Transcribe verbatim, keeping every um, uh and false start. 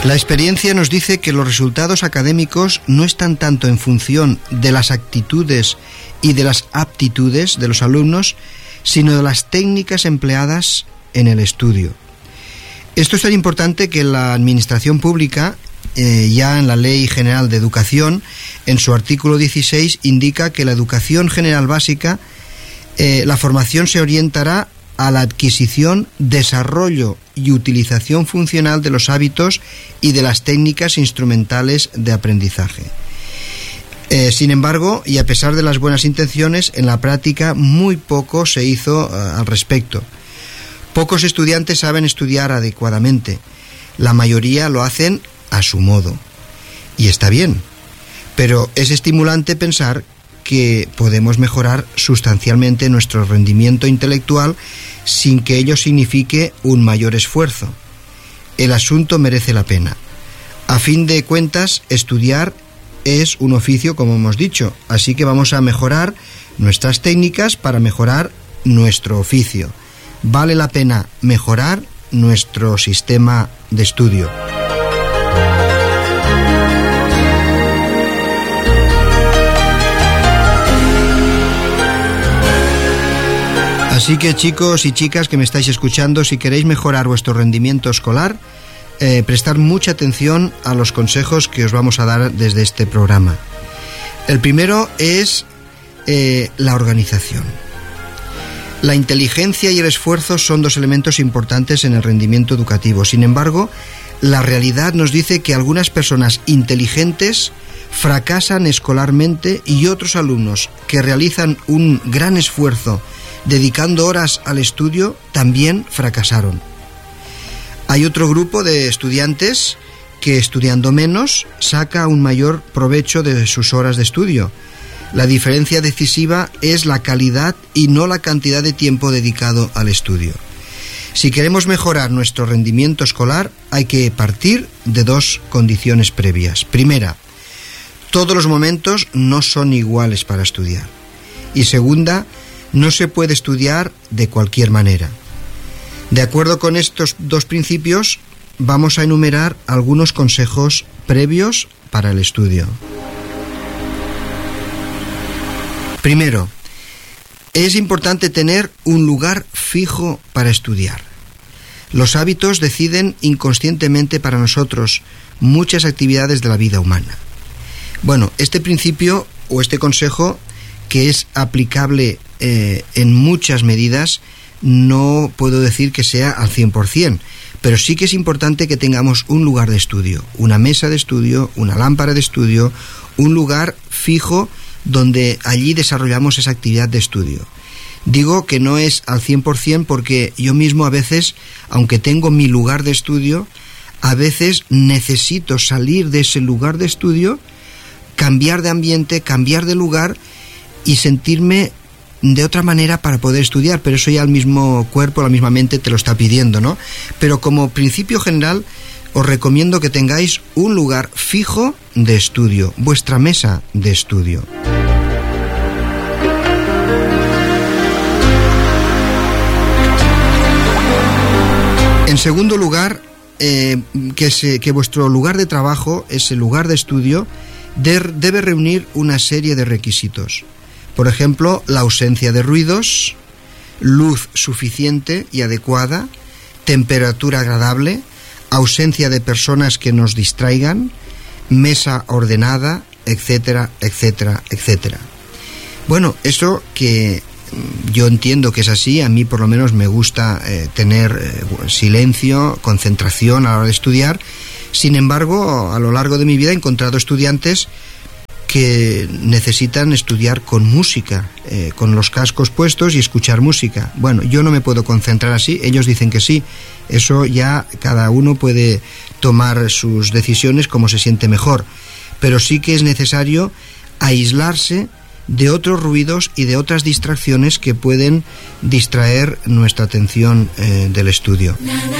La experiencia nos dice que los resultados académicos no están tanto en función de las actitudes y de las aptitudes de los alumnos, sino de las técnicas empleadas en el estudio. Esto es tan importante que la Administración Pública, eh, ya en la Ley General de Educación, en su artículo dieciséis, indica que la educación general básica, eh, la formación se orientará a la adquisición, desarrollo y utilización funcional de los hábitos y de las técnicas instrumentales de aprendizaje. Eh, sin embargo, y a pesar de las buenas intenciones, en la práctica muy poco se hizo eh, al respecto. Pocos estudiantes saben estudiar adecuadamente. La mayoría lo hacen a su modo. Y está bien, pero es estimulante pensar que podemos mejorar sustancialmente nuestro rendimiento intelectual sin que ello signifique un mayor esfuerzo. El asunto merece la pena. A fin de cuentas, estudiar es un oficio, como hemos dicho, así que vamos a mejorar nuestras técnicas para mejorar nuestro oficio. Vale la pena mejorar nuestro sistema de estudio. Así que, chicos y chicas que me estáis escuchando, si queréis mejorar vuestro rendimiento escolar, eh, prestar mucha atención a los consejos que os vamos a dar desde este programa. El primero es eh, la organización. La inteligencia y el esfuerzo son dos elementos importantes en el rendimiento educativo. Sin embargo, la realidad nos dice que algunas personas inteligentes fracasan escolarmente y otros alumnos que realizan un gran esfuerzo dedicando horas al estudio también fracasaron. Hay otro grupo de estudiantes que, estudiando menos, saca un mayor provecho de sus horas de estudio. La diferencia decisiva es la calidad y no la cantidad de tiempo dedicado al estudio. Si queremos mejorar nuestro rendimiento escolar, hay que partir de dos condiciones previas. Primera, todos los momentos no son iguales para estudiar. Y segunda, no se puede estudiar de cualquier manera. De acuerdo con estos dos principios, vamos a enumerar algunos consejos previos para el estudio. Primero, es importante tener un lugar fijo para estudiar. Los hábitos deciden inconscientemente para nosotros muchas actividades de la vida humana. Bueno, este principio o este consejo, que es aplicable eh, en muchas medidas, no puedo decir que sea al cien por ciento, pero sí que es importante que tengamos un lugar de estudio, una mesa de estudio, una lámpara de estudio, un lugar fijo donde allí desarrollamos esa actividad de estudio. Digo que no es al cien por ciento porque yo mismo a veces, aunque tengo mi lugar de estudio, a veces necesito salir de ese lugar de estudio, cambiar de ambiente, cambiar de lugar y sentirme de otra manera para poder estudiar, pero eso ya el mismo cuerpo, la misma mente te lo está pidiendo, ¿no? Pero como principio general, os recomiendo que tengáis un lugar fijo de estudio, vuestra mesa de estudio. En segundo lugar, eh, que, se, que vuestro lugar de trabajo, ese lugar de estudio, de, debe reunir una serie de requisitos. Por ejemplo, la ausencia de ruidos, luz suficiente y adecuada, temperatura agradable, ausencia de personas que nos distraigan, mesa ordenada, etcétera, etcétera, etcétera. Bueno, eso que yo entiendo que es así, a mí por lo menos me gusta eh, tener eh, silencio, concentración a la hora de estudiar. Sin embargo, a lo largo de mi vida he encontrado estudiantes que necesitan estudiar con música, eh, con los cascos puestos y escuchar música. Bueno, yo no me puedo concentrar así, ellos dicen que sí. Eso ya cada uno puede tomar sus decisiones como se siente mejor. Pero sí que es necesario aislarse de otros ruidos y de otras distracciones que pueden distraer nuestra atención eh, del estudio.